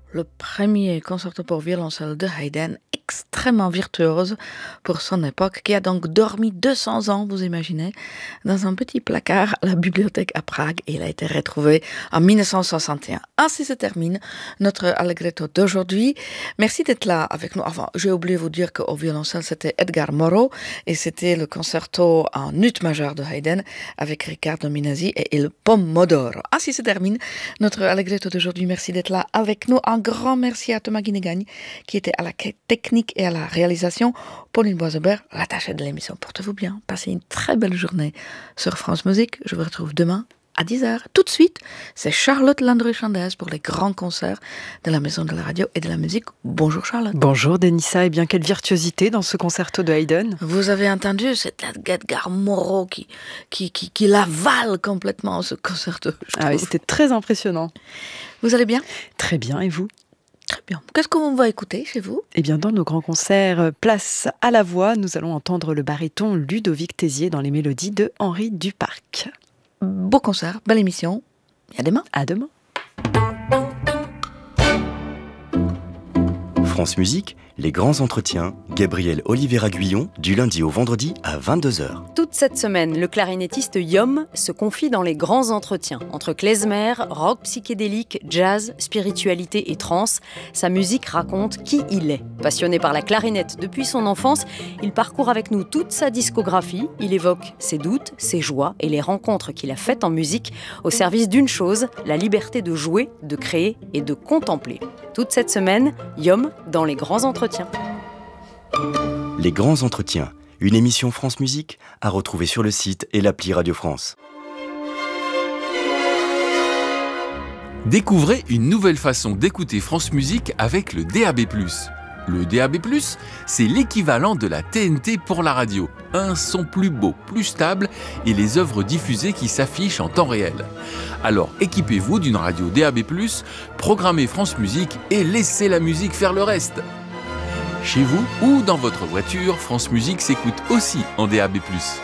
le premier concerto pour violoncelle de Haydn, extrêmement virtuose pour son époque, qui a donc dormi 200 ans, vous imaginez, dans un petit placard à la bibliothèque à Prague, et il a été retrouvé en 1961. Ainsi se termine notre Allegretto d'aujourd'hui. Merci d'être là avec nous. Enfin, j'ai oublié de vous dire qu'au violoncelle, c'était Edgar Moreau, et c'était le concerto en ut majeur de Haydn avec Riccardo Minasi et Il Pomodoro. Ainsi se termine notre Allegretto d'aujourd'hui. Merci d'être là avec nous. Un grand merci à Thomas Guinegagne qui était à la technique et à la réalisation. Pauline Boisebert, l'attachée de l'émission. Portez-vous bien. Passez une très belle journée sur France Musique. Je vous retrouve demain à 10h. Tout de suite, c'est Charlotte Landry-Chandès pour les grands concerts de la Maison de la Radio et de la Musique. Bonjour Charlotte. Bonjour Denissa, et bien quelle virtuosité dans ce concerto de Haydn. Vous avez entendu, c'est Edgar Moreau qui l'avale complètement ce concerto. Ah oui, c'était très impressionnant. Vous allez bien ? Très bien, et vous ? Très bien. Qu'est-ce qu'on va écouter chez vous ? Eh bien, dans nos grands concerts Place à la voix, nous allons entendre le baryton Ludovic Tézier dans les mélodies de Henri Duparc. Beau concert, belle émission. Et à demain. À demain. France Musique, les grands entretiens, Gabriel Oliveira-Guillon, du lundi au vendredi à 22h. Toute cette semaine, le clarinettiste Yom se confie dans les grands entretiens. Entre klezmer, rock psychédélique, jazz, spiritualité et trance, sa musique raconte qui il est. Passionné par la clarinette depuis son enfance, il parcourt avec nous toute sa discographie. Il évoque ses doutes, ses joies et les rencontres qu'il a faites en musique au service d'une chose, la liberté de jouer, de créer et de contempler. Toute cette semaine, Yom dans les grands entretiens. Les grands entretiens, une émission France Musique à retrouver sur le site et l'appli Radio France. Découvrez une nouvelle façon d'écouter France Musique avec le DAB+. Le DAB+, c'est l'équivalent de la TNT pour la radio. Un son plus beau, plus stable et les œuvres diffusées qui s'affichent en temps réel. Alors équipez-vous d'une radio DAB+, programmez France Musique et laissez la musique faire le reste. Chez vous ou dans votre voiture, France Musique s'écoute aussi en DAB+.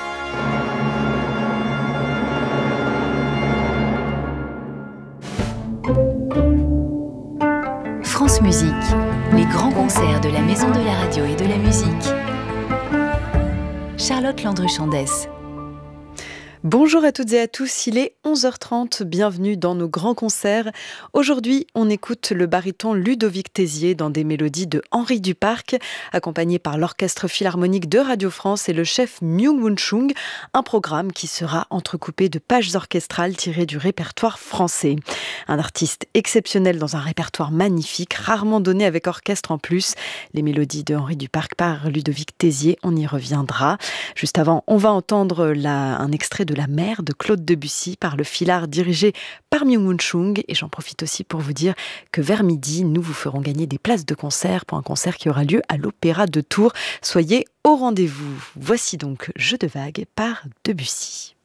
France Musique, les grands concerts de la Maison de la Radio et de la Musique. Charlotte Landry-Chandès. Bonjour à toutes et à tous, il est 11h30, bienvenue dans nos grands concerts. Aujourd'hui, on écoute le baryton Ludovic Tézier dans des mélodies de Henri Duparc, accompagné par l'Orchestre Philharmonique de Radio France et le chef Myung-Whun Chung, un programme qui sera entrecoupé de pages orchestrales tirées du répertoire français. Un artiste exceptionnel dans un répertoire magnifique, rarement donné avec orchestre en plus. Les mélodies de Henri Duparc par Ludovic Tézier, on y reviendra. Juste avant, on va entendre un extrait de La Mer de Claude Debussy par le Filard dirigé par Myung-Whun Chung. Et j'en profite aussi pour vous dire que vers midi, nous vous ferons gagner des places de concert pour un concert qui aura lieu à l'Opéra de Tours. Soyez au rendez-vous. Voici donc Jeu de vagues par Debussy.